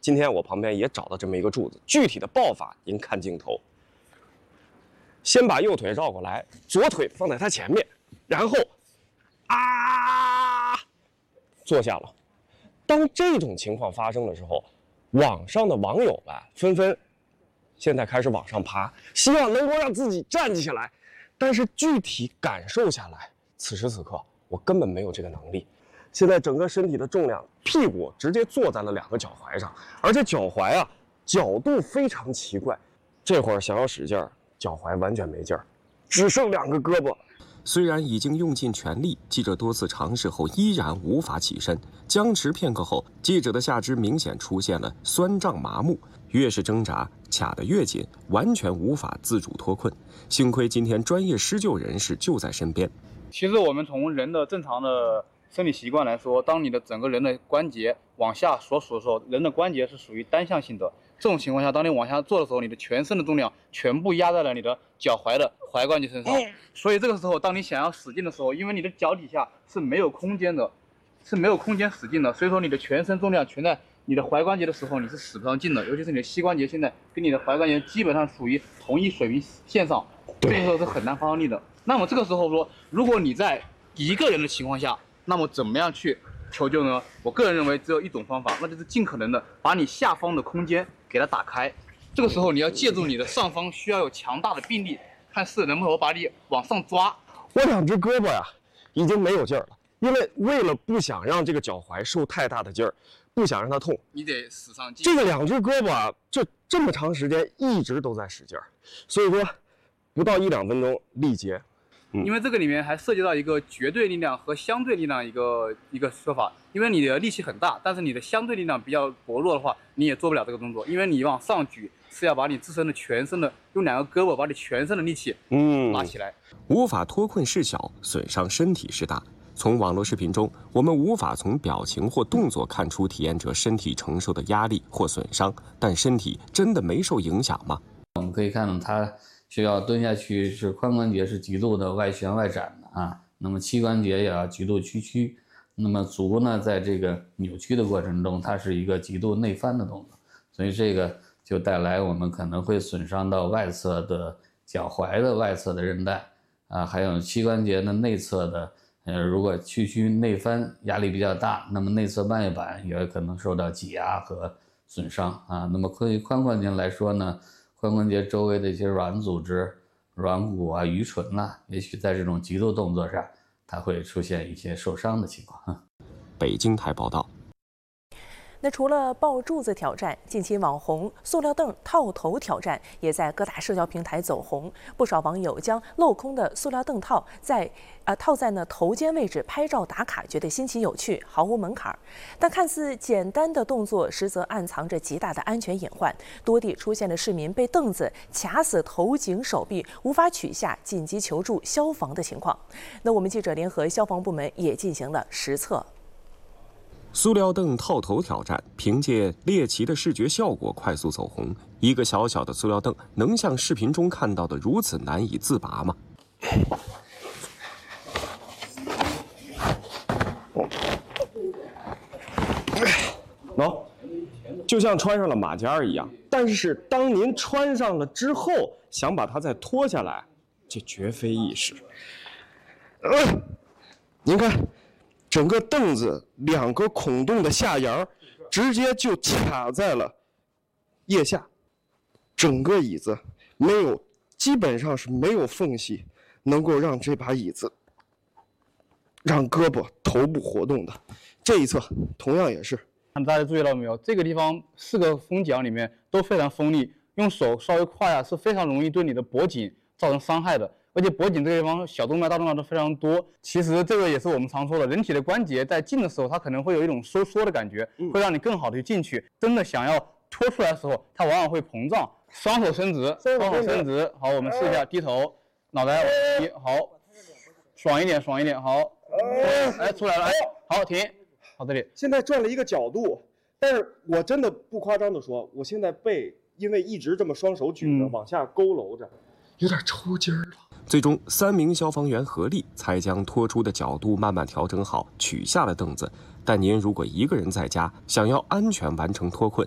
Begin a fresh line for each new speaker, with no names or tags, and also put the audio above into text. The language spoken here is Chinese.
今天我旁边也找到这么一个柱子，具体的抱法您看镜头。先把右腿绕过来，左腿放在他前面，然后坐下了。当这种情况发生的时候，网上的网友们纷纷现在开始往上爬，希望能够让自己站起来。但是具体感受下来，此时此刻我根本没有这个能力。现在整个身体的重量，屁股直接坐在了2个脚踝上，而且脚踝角度非常奇怪。这会儿想要使劲儿，脚踝完全没劲儿，只剩2个胳膊。
虽然已经用尽全力，记者多次尝试后依然无法起身。僵持片刻后，记者的下肢明显出现了酸胀麻木，越是挣扎，卡得越紧，完全无法自主脱困。幸亏今天专业施救人士就在身边。
其实我们从人的正常的生理习惯来说，当你的整个人的关节往下所属的时候，人的关节是属于单向性的。这种情况下，当你往下做的时候，你的全身的重量全部压在了你的脚踝的踝关节身上。所以这个时候，当你想要使劲的时候，因为你的脚底下是没有空间的，是没有空间使劲的，所以说你的全身重量全在你的踝关节的时候，你是使不上劲的。尤其是你的膝关节现在跟你的踝关节基本上属于同一水平线上，这个时候是很难发力的。那么这个时候说，如果你在一个人的情况下，那么怎么样去求救呢？我个人认为只有一种方法，那就是尽可能的把你下方的空间给它打开。这个时候你要借助你的上方需要有强大的臂力，看是能否把你往上抓。
我2只胳膊已经没有劲儿了，因为了不想让这个脚踝受太大的劲儿，不想让它痛，
你得使上劲。
这个2只胳膊这么长时间一直都在使劲儿，所以说不到1-2分钟力竭。
因为这个里面还涉及到一个绝对力量和相对力量一个说法。因为你的力气很大，但是你的相对力量比较薄弱的话，你也做不了这个动作。因为你往上举是要把你自身的全身的用2个胳膊把你全身的力气拉起来。
无法脱困是小，损伤身体是大。从网络视频中，我们无法从表情或动作看出体验者身体承受的压力或损伤，但身体真的没受影响吗？
我们可以看到他需要蹲下去，是髋关节是极度的外旋外展的那么膝关节也要极度屈曲，那么足呢，在这个扭曲的过程中，它是一个极度内翻的动作，所以这个就带来我们可能会损伤到外侧的脚踝的外侧的韧带还有膝关节的内侧的如果屈曲内翻压力比较大，那么内侧半月板也可能受到挤压和损伤那么对于髋关节来说呢，髋关节周围的一些软组织、软骨盂唇也许在这种极度动作上，它会出现一些受伤的情况。
北京台报道。
那除了抱柱子挑战，近期网红塑料凳套头挑战也在各大社交平台走红。不少网友将镂空的塑料凳套套在头肩位置拍照打卡，觉得新奇有趣，毫无门槛。但看似简单的动作，实则暗藏着极大的安全隐患。多地出现了市民被凳子卡死头颈手臂无法取下，紧急求助消防的情况。那我们记者联合消防部门也进行了实测。
塑料凳套头挑战凭借猎奇的视觉效果快速走红。一个小小的塑料凳能像视频中看到的如此难以自拔吗？
就像穿上了马甲一样，但是当您穿上了之后，想把它再脱下来，这绝非易事。您看。整个凳子2个孔洞的下沿直接就卡在了腋下，整个椅子基本上是没有缝隙，能够让这把椅子让胳膊头部活动的。这一侧同样也是。
大家注意到没有？这个地方4个风角里面都非常锋利，用手稍微跨下是非常容易对你的脖颈造成伤害的。而且脖颈这个地方小动脉、大动脉都非常多。其实这个也是我们常说的，人体的关节在进的时候，它可能会有一种收缩的感觉，会让你更好的进去。真的想要拖出来的时候，它往往会膨胀。双手伸直，双手伸直。好，我们试一下，低头，脑袋往低，好，爽一点，爽一点，好，哎，出来了，哎，好，停，好，这里。
现在转了一个角度，但是我真的不夸张的说，我现在背因为一直这么双手举着，往下佝偻着，有点抽筋儿了。
最终，3名消防员合力才将拖出的角度慢慢调整好，取下了凳子。但您如果一个人在家，想要安全完成脱困，